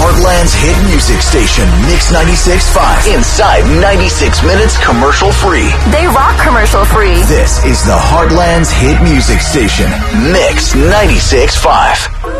Heartland's hit music station, Mix 96.5. Inside 96 minutes commercial free. They rock commercial free. This is the Heartland's hit music station, Mix 96.5.